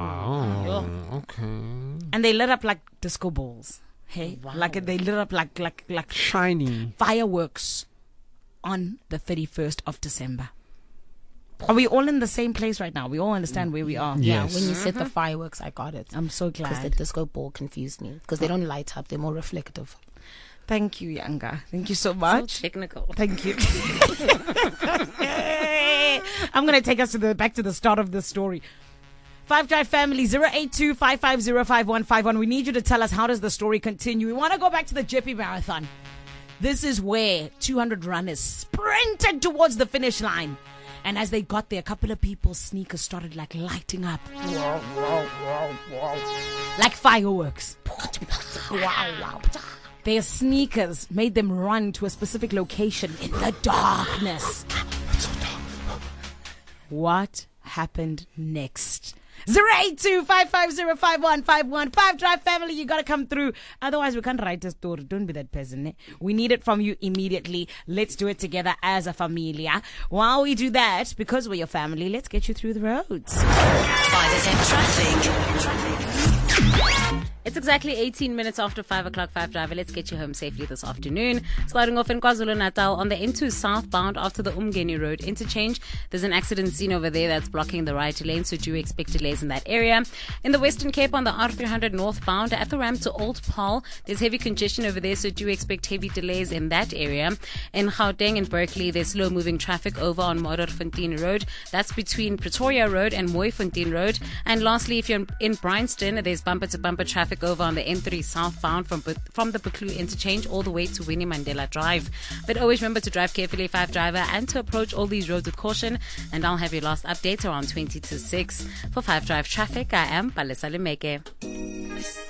Wow. Okay. And they lit up like disco balls. Hey, like they lit up like shiny fireworks on the 31st of December. Are we all in the same place right now? We all understand where we are. Yes. Yeah, when you said the fireworks, I got it. I'm so glad. Because the disco ball confused me. Because they don't light up, they're more reflective. Thank you, Yanga. Thank you so much. So technical. Thank you. I'm going to take us back to the start of the story. 5 Drive family, 082-550-5151. We need you to tell us, how does the story continue? We want to go back to the Jeppe Marathon. This is where 200 runners sprinted towards the finish line. And as they got there, a couple of people's sneakers started like lighting up. Like fireworks. Their sneakers made them run to a specific location in the darkness. What happened next? 082-550-5151. 5 Drive family, you gotta come through. Otherwise, we can't write a story. Don't be that person. Eh? We need it from you immediately. Let's do it together as a familia. While we do that, because we're your family, let's get you through the roads. 5 FM traffic. It's exactly 18 minutes after 5 o'clock, 5 Driver. Let's get you home safely this afternoon. Starting off in KwaZulu-Natal on the N2 southbound after the Umgeni Road interchange. There's an accident scene over there that's blocking the right lane, so do expect delays in that area. In the Western Cape on the R300 northbound at the ramp to Old Paul, there's heavy congestion over there, so do expect heavy delays in that area. In Gauteng and Berkeley, there's slow-moving traffic over on Modderfontein Road. That's between Pretoria Road and Mooifontein Road. And lastly, if you're in Bryanston, there's bumper-to-bumper traffic over on the N3 southbound from the Buccleuch interchange all the way to Winnie Mandela Drive. But always remember to drive carefully, 5 Driver, and to approach all these roads with caution. And I'll have your last update around 20 to 6. For 5 Drive traffic, I am Palesa Lemeke.